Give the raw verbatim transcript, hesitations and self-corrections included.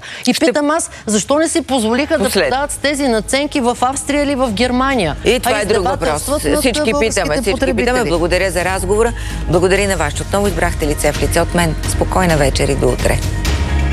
И Ще... питам аз, защо не си позволиха Послед... да продават с тези наценки в Австрия или в Германия? И това е друг въпрос. Всички питаме, всички питаме. Благодаря за разговора. Благодаря на вас, че отново избрахте лице в лице от мен. Спокойна вечер и до утре.